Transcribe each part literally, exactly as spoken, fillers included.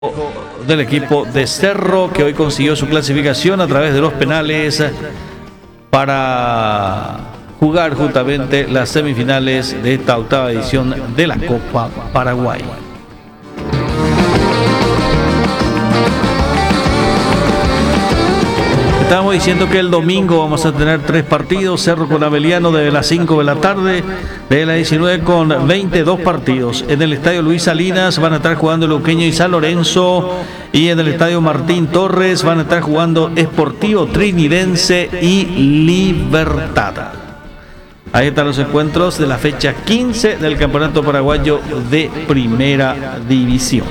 del equipo de Cerro, que hoy consiguió su clasificación a través de los penales para jugar justamente las semifinales de esta octava edición de la Copa Paraguay. Estamos diciendo que el domingo vamos a tener tres partidos: Cerro con Abeliano desde las cinco de la tarde, de las diecinueve con veintidós partidos. En el estadio Luis Salinas van a estar jugando Luqueño y San Lorenzo, y en el estadio Martín Torres van a estar jugando Sportivo Trinidense y Libertad. Ahí están los encuentros de la fecha quince del Campeonato Paraguayo de Primera División.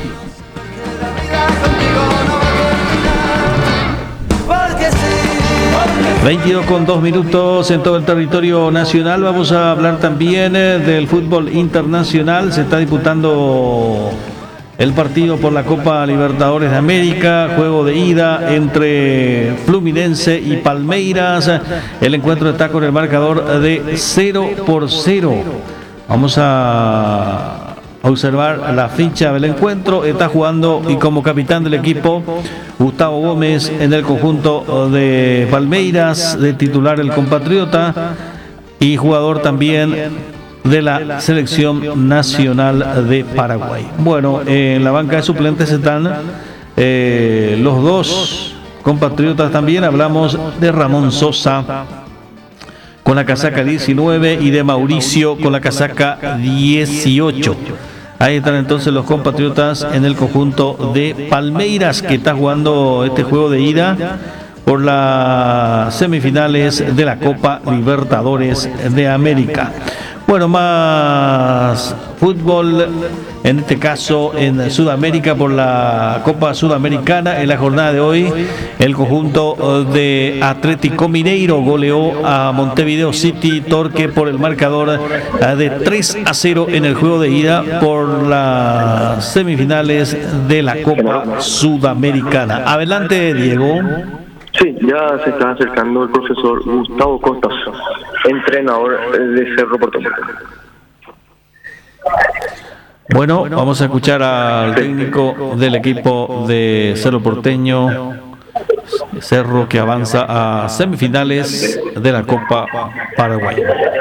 veintidós con dos minutos en todo el territorio nacional. Vamos a hablar también eh, del fútbol internacional. Se está disputando el partido por la Copa Libertadores de América, juego de ida entre Fluminense y Palmeiras. El encuentro está con el marcador de cero por cero. Vamos a observar la ficha del encuentro. Está jugando y como capitán del equipo Gustavo Gómez en el conjunto de Palmeiras, de titular el compatriota y jugador también de la selección nacional de Paraguay. Bueno, en la banca de suplentes están eh, los dos compatriotas también. Hablamos de Ramón Sosa con la casaca diecinueve y de Mauricio con la casaca dieciocho. Ahí están entonces los compatriotas en el conjunto de Palmeiras, que está jugando este juego de ida por las semifinales de la Copa Libertadores de América. Bueno, más fútbol, en este caso en Sudamérica por la Copa Sudamericana. En la jornada de hoy, el conjunto de Atlético Mineiro goleó a Montevideo City Torque por el marcador de tres a cero en el juego de ida por las semifinales de la Copa Sudamericana. Adelante, Diego. Sí, ya se está acercando el profesor Gustavo Costas, entrenador de Cerro Porteño. Bueno, vamos a escuchar al técnico del equipo de Cerro Porteño, Cerro, que avanza a semifinales de la Copa Paraguay.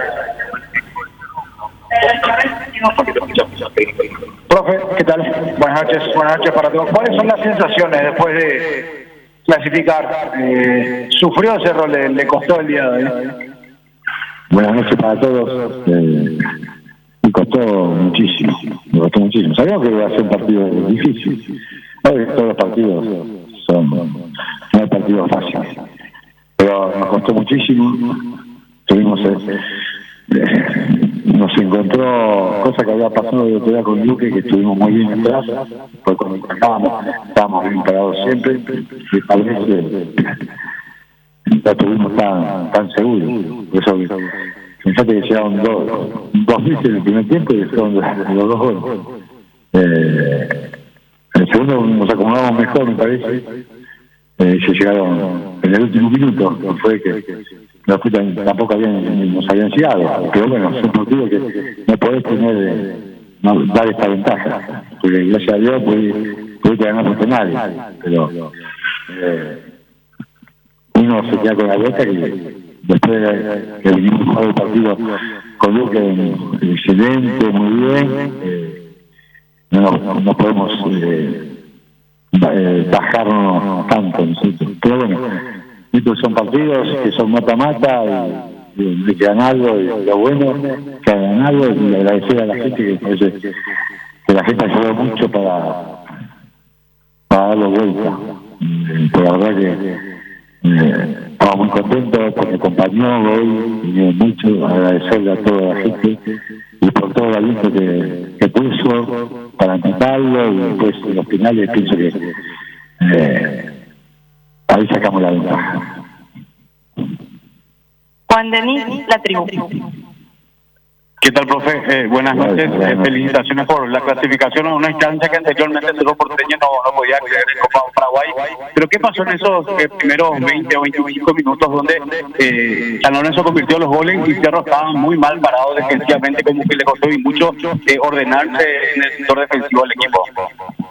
Profe, ¿qué tal? Buenas noches, buenas noches para todos. ¿Cuáles son las sensaciones después de clasificar? Eh, ¿Sufrió Cerro? Le, le costó el día de hoy? Buenas noches para todos. Eh, me costó muchísimo, me costó muchísimo. Sabíamos que iba a ser un partido difícil. Hoy todos los partidos son, no hay partidos fáciles, pero nos costó muchísimo. Tuvimos, eh, eh, nos encontró cosa que había pasado de otro día con Luque, que estuvimos muy bien atrás, porque cuando estábamos, estábamos bien parados siempre, y tal vez eh, no estuvimos tan, tan seguros. Por eso, fíjate que llegaron dos, dos veces en el primer tiempo y fueron los, los dos goles. Eh, en el segundo nos acomodamos mejor, me parece. Eh, se llegaron en el último minuto, no fue que los putas tampoco habían, nos habían llegado. Pero bueno, es un partido que no podés tener, eh, no, dar esta ventaja, porque gracias a Dios pudiste ganar por penales, pero eh, uno se queda con la boca que después de que vinimos a jugar el partido con Luque excelente, muy bien, eh, no, nos, no podemos eh, eh, bajarnos tanto nosotros. Pero bueno, estos son partidos que son mata-mata y, y hay que ganarlo, y lo bueno que ha ganado, y agradecer a la gente que parece que la gente ayudó mucho para, para darlo vuelta. Eh, pero la verdad que Eh, estamos muy contentos porque acompañó hoy, y mucho agradecerle a toda la gente y por todo el aliento que, que puso para intentarlo, y después en los finales pienso que eh, ahí sacamos la ventaja. Juan Denis, La Tribu. ¿Qué tal, profe? Eh, buenas noches. Eh, felicitaciones por la clasificación a una instancia que anteriormente Cerro Porteño no, no podía acceder en Copa Paraguay. Pero ¿qué pasó en esos eh, primeros veinte o veinticinco minutos donde eh, San Lorenzo convirtió los goles y Cerro estaba muy mal parado defensivamente, como que le costó y mucho eh, ordenarse en el sector defensivo del equipo?